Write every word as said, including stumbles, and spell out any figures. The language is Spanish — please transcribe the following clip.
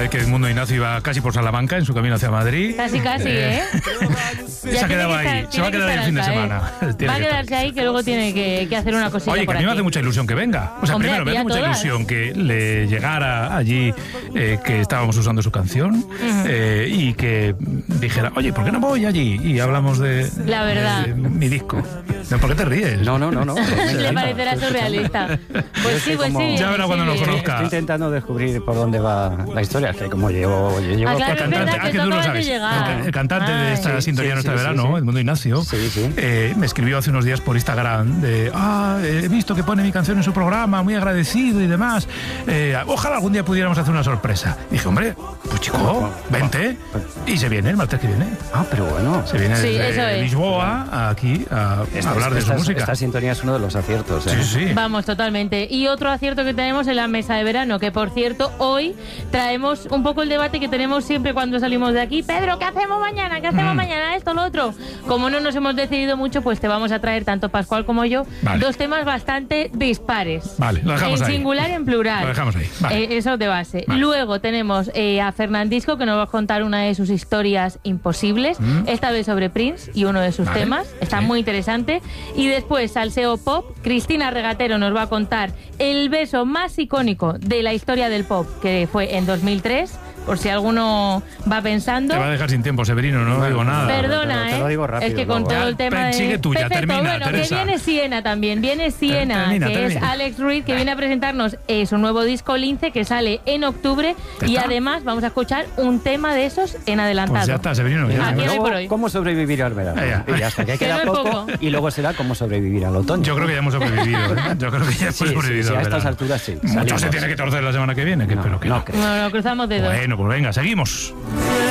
vez que Edmundo Ignacio iba casi por Salamanca en su camino hacia Madrid. Casi, casi, ¿eh? ¿eh? Se ha quedado ahí. Estar, se va a quedar ahí el fin de semana. ¿eh? Va a quedarse ahí, que luego tiene que, que hacer una cosita. Oye, que por a mí me aquí. hace mucha ilusión que venga. O sea, Hombre, primero me hace mucha todas. ilusión que le llegara allí eh, que estábamos usando su canción uh-huh. eh, y que dijera, oye, ¿por qué no voy allí? Y hablamos de, La verdad. de, de mi disco. ¿Por qué te ríes? No, no, no. no. Le parecerá surrealista. Pues sí, pues sí. Ya verá cuando nos conozca. Estoy intentando descubrir por dónde va la historia, que como llevo... Yo llevo ah, claro, el cantante, que ah, que tú lo sabes. El cantante Ay. de esta sí, sintonía sí, Nuestra sí, Verano, sí, sí. Edmundo Ignacio, sí, sí. Eh, me escribió hace unos días por Instagram de, ah, he visto que pone mi canción en su programa, muy agradecido y demás. Eh, ojalá algún día pudiéramos hacer una sorpresa. Y dije, hombre, pues chico, vente. Y se viene el martes que viene. Ah, pero bueno. Se viene sí, desde Lisboa aquí a, esta, a hablar de esta, su música. Esta sintonía es uno de los aciertos. ¿eh? Sí, sí. Vamos, totalmente. Y otro acierto que tenemos en la mesa de verano, que por cierto, hoy traemos un poco el debate que tenemos siempre cuando salimos de aquí. Pedro, ¿qué hacemos mañana? ¿Qué hacemos mm. mañana? Esto, lo otro. Como no nos hemos decidido mucho, pues te vamos a traer, tanto Pascual como yo, vale. dos temas bastante dispares. Vale, lo dejamos en ahí. En singular y en plural. Lo dejamos ahí. Vale. Eh, eso de base. Vale. Luego tenemos eh, a Fernandisco, que nos va a contar una de sus historias imposibles, mm. esta vez sobre Prince y uno de sus vale. temas. Está sí. muy interesante. Y después, Salseo Pop, Cristina Regatero nos va a contar el beso más icónico de la historia del pop, que fue en dos mil tres, por si alguno va pensando. Te va a dejar sin tiempo, Severino, no, no digo nada. Perdona, te lo, te lo digo rápido, es que con todo el tema de... Sigue tuya, Perfecto, termina, bueno, Teresa. que viene Siena también, viene Siena, termina, que termina. es Alex Ruiz, que viene a presentarnos eh, su nuevo disco Lince, que sale en octubre, y además vamos a escuchar un tema de esos en adelantado. Pues ya está, Severino. Ya Aquí luego, por hoy. ¿Cómo sobrevivir al verano? Ya, ya. Y ya está, que, que queda no poco, poco. Y luego será cómo sobrevivir al otoño. Yo creo que ya hemos sobrevivido. ¿eh? Yo creo que ya hemos sí, sobrevivido. Sí, sí, a estas verano. alturas sí. Mucho Salimos. se tiene que torcer la semana que viene, que no, espero que no. no. Creo. No, no, cruzamos dedos. Bueno, pues venga, seguimos.